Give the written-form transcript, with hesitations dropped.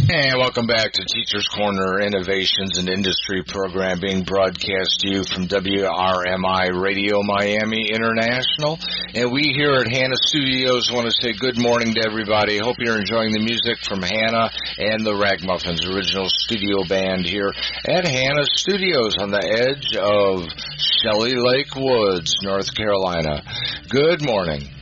And welcome back to Teachers Corner Innovations and Industry Program, being broadcast to you from WRMI Radio Miami International. And we here at Hannah Studios want to say good morning to everybody. Hope you're enjoying the music from Hannah and the Ragmuffins, original studio band here at Hannah Studios on the edge of Shelley Lake Woods, North Carolina. Good morning.